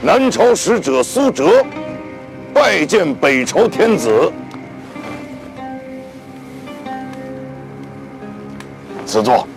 南朝使者苏辙拜见北朝天子。此座。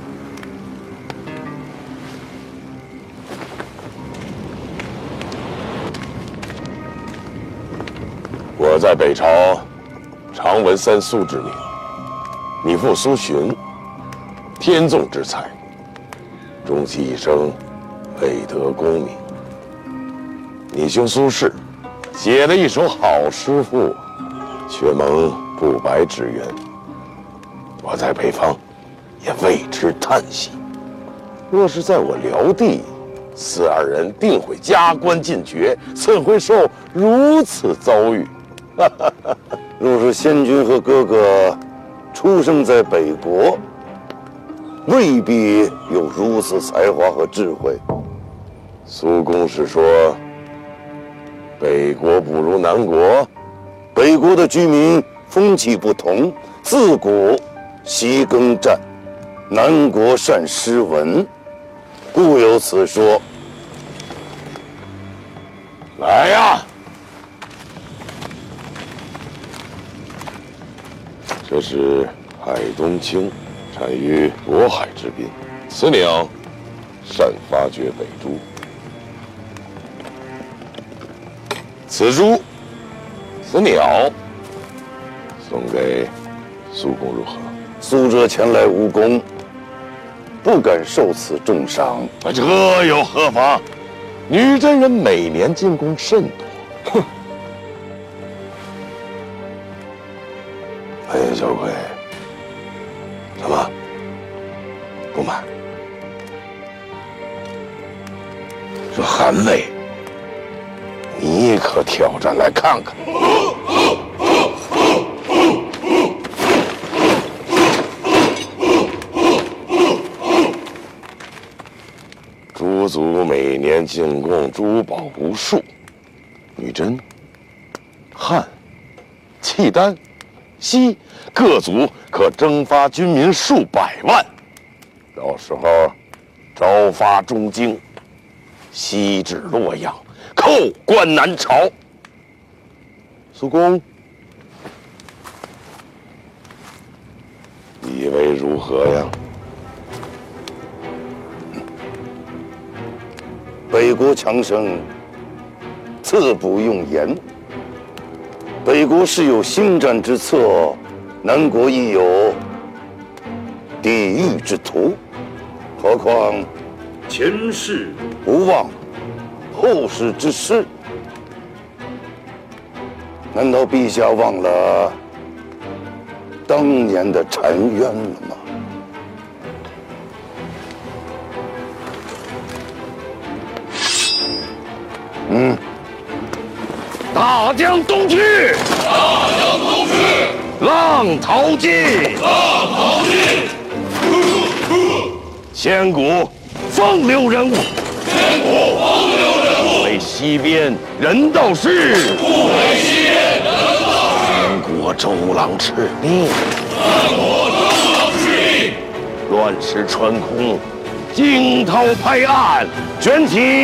我在北朝常闻三苏之名，你父苏洵，天纵之才，终其一生未得功名。你兄苏轼写了一首好诗赋，却蒙不白之冤。我在北方也为之叹息。若是在我辽地，此二人定会加官进爵，怎会受如此遭遇？若是先君和哥哥出生在北国，未必有如此才华和智慧。苏公是说，北国不如南国，北国的居民风气不同，自古习耕战，南国善诗文，故有此说。来呀！这是海东青，产于渤海之滨。此鸟善发掘北珠。此珠，此鸟，送给苏公如何？苏辙前来无功，不敢受此重赏。这又何妨？女真人每年进贡甚多。哼！哎，小鬼，什么？不满？这韩魏，你可挑战来看看？诸族每年进贡珠宝无数，女真、汉、契丹、西各族可征发军民数百万，到时候招发中京，西至洛阳，扣关南朝。苏公，以为如何呀？北国强盛，自不用言。北国是有兴战之策，南国亦有抵御之图。何况前事不忘，后事之师。难道陛下忘了当年的澶渊了吗？大江东去，大江东去，浪淘尽，浪淘尽。千古风流人物，千古风流人物。为西边人道是，不为西边人道是。三国周郎赤壁，三国周郎赤壁。乱石穿空，惊涛拍岸，卷起